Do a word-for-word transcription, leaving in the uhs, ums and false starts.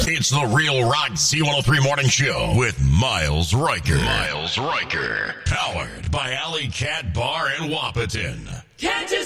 It's the Real Rock Z one oh three Morning Show with Miles Riker. Miles Riker. Powered by Alley Cat Bar in Wapaton. Can't you